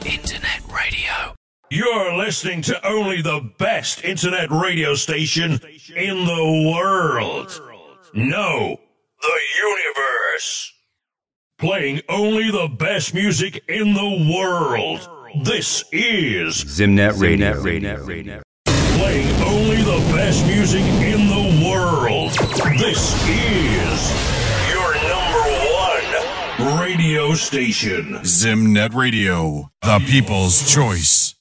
Internet radio. You're listening to only the best internet radio station in the world. No, the universe. Playing only the best music in the world. This is Zimnet Radio. Playing only the best music in the world. This is your #1 radio station. Zimnet Radio, the people's choice.